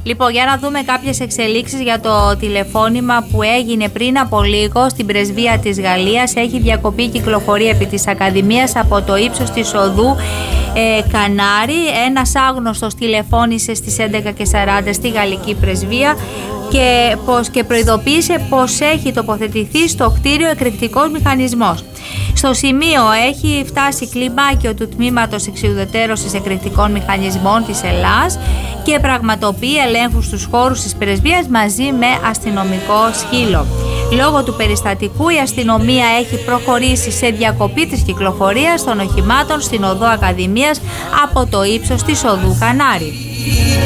Λοιπόν, για να δούμε κάποιες εξελίξεις για το τηλεφώνημα που έγινε πριν από λίγο στην πρεσβεία της Γαλλίας. Έχει διακοπεί κυκλοφορία επί της Ακαδημίας από το ύψος της οδού Κανάρι. Ένας άγνωστος τηλεφώνησε στις 11:40 στη γαλλική πρεσβεία και προειδοποίησε πως έχει τοποθετηθεί στο κτίριο εκρηκτικός μηχανισμός. Στο σημείο έχει φτάσει κλιμάκιο του Τμήματος Εξουδετερώσης Εκρηκτικών Μηχανισμών της Ελλάς και πραγματοποιεί ελέγχους στους χώρους της πρεσβείας μαζί με αστυνομικό σκύλο. Λόγω του περιστατικού η αστυνομία έχει προχωρήσει σε διακοπή της κυκλοφορίας των οχημάτων στην οδό Ακαδημίας από το ύψος της οδού Κανάρι.